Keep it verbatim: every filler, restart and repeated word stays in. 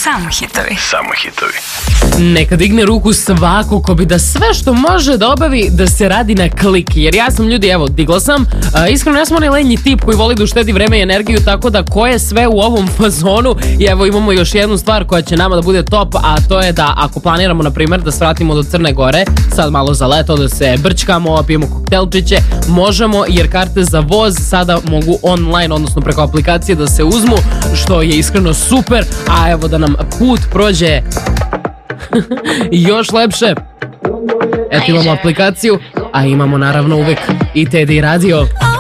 Samo hitovi. Samo hitovi. Neka digne ruku svako ko bi da sve što može da obavi da se radi na klik. Jer ja sam, ljudi, evo, digla sam. A, iskreno, ja sam onaj lenji tip koji voli da uštedi vreme i energiju, tako da ko je sve u ovom fazonu. I evo imamo još jednu stvar koja će nama da bude top, a to je da ako planiramo, na primjer, da svratimo do Crne Gore, sad malo za leto, da se brčkamo, pijemo koktelčiće, možemo, jer karte za voz sada mogu online, odnosno preko aplikacije da se uzmu, što je iskreno super, a evo da nam put prođe još lepše. Eto imamo aplikaciju, a imamo naravno uvek i Teddy radio.